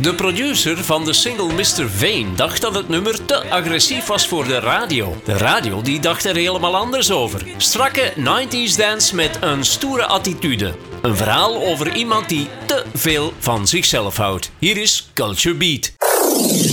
De producer van de single Mr. Vane dacht dat het nummer te agressief was voor de radio. De radio die dacht er helemaal anders over. Strakke 90s dance met een stoere attitude. Een verhaal over iemand die te veel van zichzelf houdt. Hier is Culture Beat.